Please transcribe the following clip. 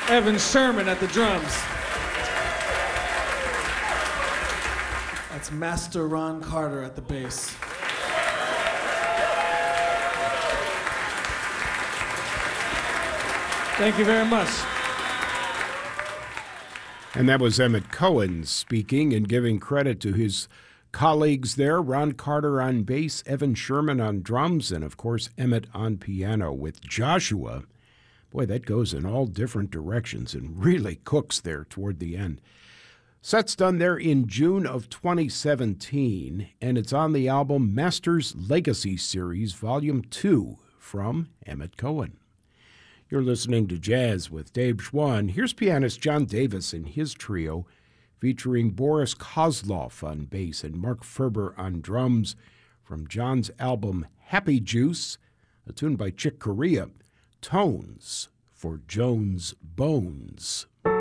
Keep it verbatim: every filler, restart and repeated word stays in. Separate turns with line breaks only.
Evan Sherman at the drums. That's Master Ron Carter at the bass. Thank you very much.
And that was Emmett Cohen speaking and giving credit to his colleagues there, Ron Carter on bass, Evan Sherman on drums, and of course Emmett on piano with Joshua. Boy, that goes in all different directions and really cooks there toward the end. Set's done there in June of twenty seventeen, and it's on the album Masters Legacy Series, Volume two, from Emmett Cohen. You're listening to Jazz with Dave Schwann. Here's pianist John Davis and his trio, featuring Boris Kozlov on bass and Mark Ferber on drums, from John's album Happy Juice, a tune by Chick Corea, Tones for Jones Bones.